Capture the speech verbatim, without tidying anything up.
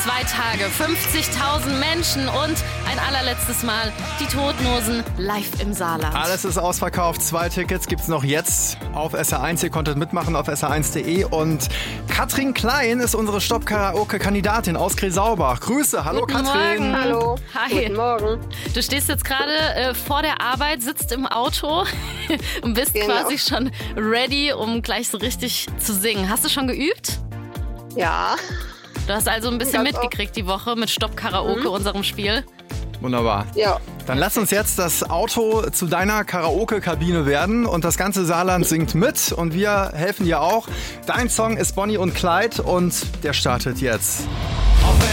Zwei Tage, fünfzigtausend Menschen und ein allerletztes Mal die Totenhosen live im Saarland. Alles ist ausverkauft. Zwei Tickets gibt's noch jetzt auf S R eins. Ihr konntet mitmachen auf S R eins punkt de. Und Katrin Klein ist unsere Stopp-Karaoke-Kandidatin aus Kresaubach. Grüße. Hallo, Guten Katrin. Morgen. Hallo. Hi. Guten Morgen. Du stehst jetzt gerade äh, vor der Arbeit, sitzt im Auto und bist Genau. quasi schon ready, um gleich so richtig zu singen. Hast du schon geübt? Ja. Du hast also ein bisschen Ganz mitgekriegt die Woche mit Stopp Karaoke, Mhm. unserem Spiel. Wunderbar. Ja. Dann lass uns jetzt das Auto zu deiner Karaoke-Kabine werden und das ganze Saarland singt mit und wir helfen dir auch. Dein Song ist Bonnie und Clyde und der startet jetzt.